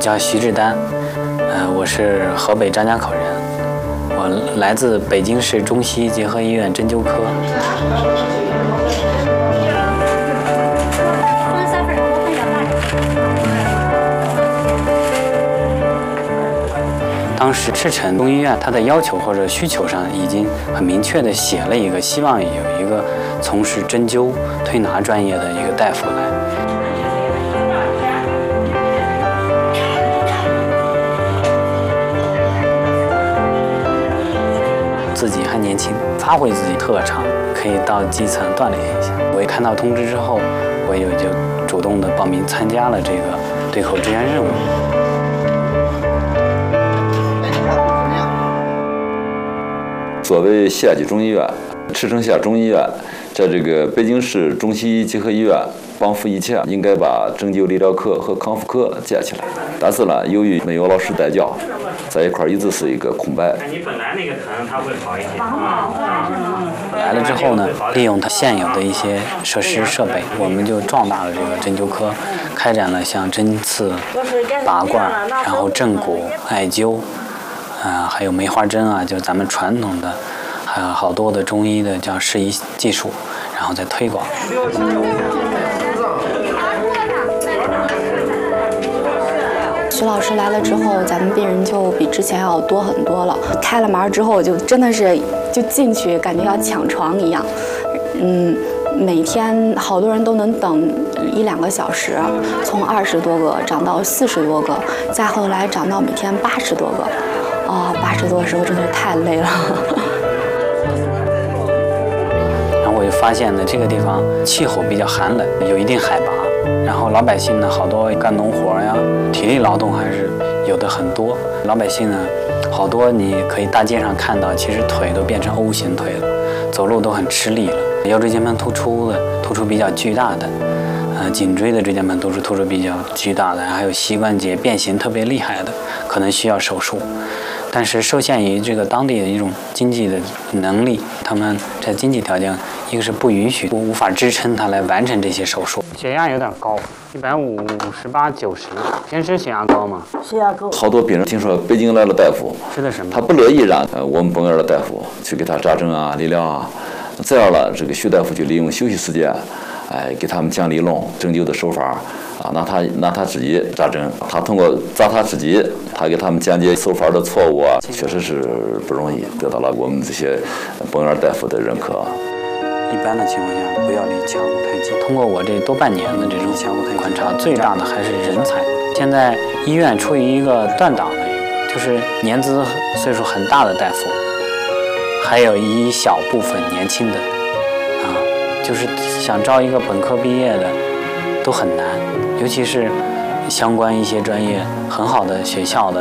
叫徐志丹，我是河北张家口人，我来自北京市中西医结合医院针灸科。当时赤城中医院它的要求或者需求上已经很明确地写了一个，希望有一个从事针灸推拿专业的一个大夫来。自己还年轻，发挥自己特长，可以到基层锻炼一下。我一看到通知之后，我也就主动地报名参加了这个对口支援任务。 所谓西亚级中医院、赤城县中医院，在这个北京市中西医结合医院帮扶一切，应该把针灸理疗科和康复科建起来。但是呢，由于没有老师带教，在一块一直是一个空白。 你本来那个疼，它会好一些。来了之后呢，利用它现有的一些设施设备，我们就壮大了这个针灸科，开展了像针刺、拔罐，然后正骨、艾灸。还有梅花针啊，就是咱们传统的，还有好多的中医的叫适宜技术，然后再推广。 徐老师来了之后，咱们病人就比之前要多很多了。开了门之后，就真的是就进去，感觉要抢床一样。每天好多人都能等1-2个小时，从20多个涨到40多个，再后来涨到每天80多个。80多的时候真的是太累了。 然后我就发现呢，这个地方气候比较寒冷，有一定海拔，然后老百姓呢，好多干农活呀，体力劳动还是有的很多。老百姓呢，好多你可以大街上看到，其实腿都变成 O 型腿了，走路都很吃力了。腰椎间盘突出比较巨大的，颈椎的椎间盘突出比较巨大的，还有膝关节变形特别厉害的，可能需要手术。但是受限于这个当地的一种经济的能力，他们在经济条件，一个是不允许，无法支撑他来完成这些手术。血压有点高，158、90。平时血压高吗？ 血压高。 好多病人听说北京来了大夫， 吃的什么？ 他不乐意让我们本院的大夫去给他扎针啊、理疗啊，这样了，这个徐大夫就利用休息时间，给他们讲理论、针灸的手法。拿他自己扎针，他通过扎他自己，他给他们讲解手法的错误啊，确实是不容易，得到了我们这些本院大夫的认可。 一般的情况下，不要离髂骨太近。通过我这多半年的这种髂骨腿观察，最大的还是人才。现在医院处于一个断档的，就是年资岁数很大的大夫，还有一小部分年轻的，就是想招一个本科毕业的都很难。尤其是相关一些专业很好的学校的